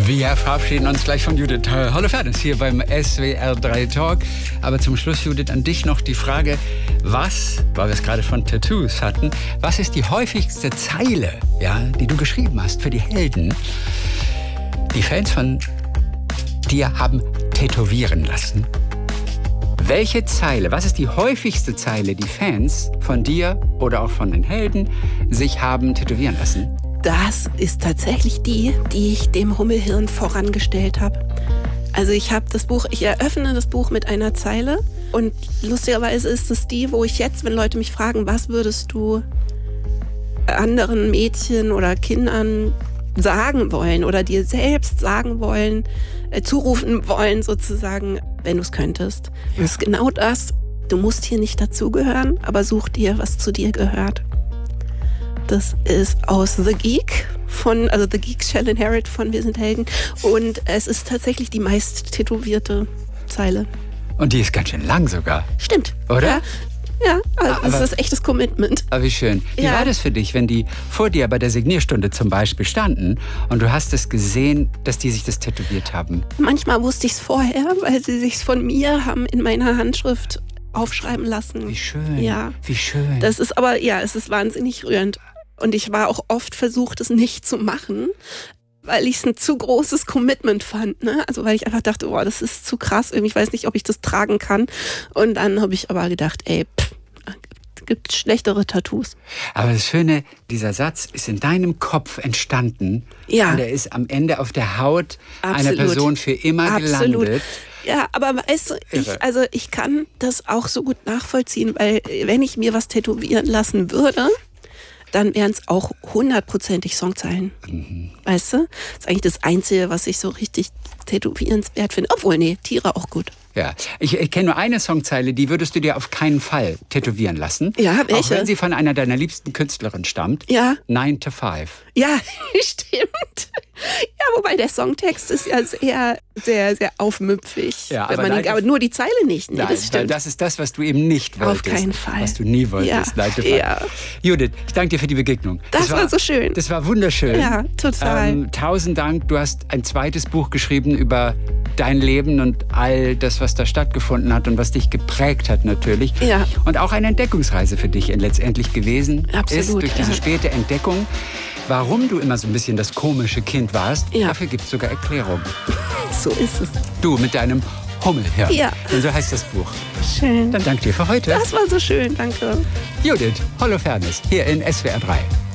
Wir verabschieden uns gleich von Judith Holofernes hier beim SWR 3 Talk. Aber zum Schluss, Judith, an dich noch die Frage, weil wir es gerade von Tattoos hatten, was ist die häufigste Zeile, ja, die du geschrieben hast für die Helden? Die Fans von dir haben tätowieren lassen. Welche Zeile, was ist die häufigste Zeile, die Fans von dir oder auch von den Helden sich haben tätowieren lassen? Das ist tatsächlich die ich dem Hummelhirn vorangestellt habe. Also ich eröffne das Buch mit einer Zeile und lustigerweise ist es die, wo ich jetzt, wenn Leute mich fragen, was würdest du anderen Mädchen oder Kindern sagen wollen oder dir selbst sagen wollen, zurufen wollen sozusagen, wenn du es könntest. Und es ist genau das, du musst hier nicht dazugehören, aber such dir, was zu dir gehört. Das ist aus The Geek The Geek Shall Inherit von Wir sind Helden. Und es ist tatsächlich die meist tätowierte Zeile. Und die ist ganz schön lang sogar. Stimmt. Oder? Ja, also das ist echtes Commitment. Aber wie schön. Wie war das für dich, wenn die vor dir bei der Signierstunde zum Beispiel standen und du hast es gesehen, dass die sich das tätowiert haben? Manchmal wusste ich es vorher, weil sie sich von mir haben in meiner Handschrift aufschreiben lassen. Wie schön. Ja. Wie schön. Das ist aber, es ist wahnsinnig rührend. Und ich war auch oft versucht, es nicht zu machen, weil ich es ein zu großes Commitment fand. Ne? Also weil ich einfach dachte, das ist zu krass. Ich weiß nicht, ob ich das tragen kann. Und dann habe ich aber gedacht, gibt schlechtere Tattoos. Aber das Schöne, dieser Satz ist in deinem Kopf entstanden. Ja. Und er ist am Ende auf der Haut einer Absolut. Person für immer gelandet. Ja, aber weißt du, ich kann das auch so gut nachvollziehen, weil wenn ich mir was tätowieren lassen würde, dann wären es auch 100%ig Songzeilen. Mhm. Weißt du? Das ist eigentlich das Einzige, was ich so richtig tätowierenswert finde. Obwohl, Tiere auch gut. Ja, ich kenne nur eine Songzeile, die würdest du dir auf keinen Fall tätowieren lassen. Ja, welche? Auch wenn sie von einer deiner liebsten Künstlerinnen stammt. Ja. 9 to 5. Ja, stimmt. Ja, wobei der Songtext ist ja sehr, sehr, sehr aufmüpfig. Ja, aber nur die Zeile nicht. Nein, das stimmt. Weil das ist das, was du eben nicht wolltest. Auf keinen Fall. Was du nie wolltest. 9 to 5. Ja. Judith, ich danke dir für die Begegnung. Das war so schön. Das war wunderschön. Ja, total. 1000 Dank. Du hast ein zweites Buch geschrieben über dein Leben und all das, was da stattgefunden hat und was dich geprägt hat natürlich. Ja. Und auch eine Entdeckungsreise für dich letztendlich gewesen ist durch diese späte Entdeckung. Warum du immer so ein bisschen das komische Kind warst, dafür gibt es sogar Erklärung. So ist es. Du mit deinem Hummelhirn. Ja. Und so heißt das Buch. Schön. Dann danke dir für heute. Das war so schön, danke. Judith Holofernes hier in SWR 3.